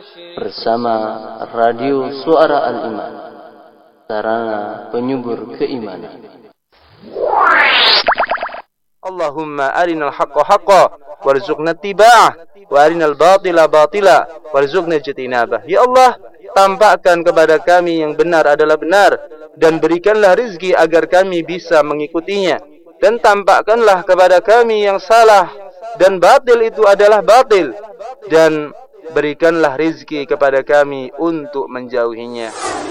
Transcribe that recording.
bersama Radio Suara Al-Iman, sarana penyubur keimanan. Allahumma arinal haqqa haqqa warzuqna ittiba'ah wa arinal batila batila warzuqna ijtinabah. Ya Allah, tampakkan kepada kami yang benar adalah benar dan berikanlah rezeki agar kami bisa mengikutinya, dan tampakkanlah kepada kami yang salah dan batil itu adalah batil, dan berikanlah rezeki kepada kami untuk menjauhinya.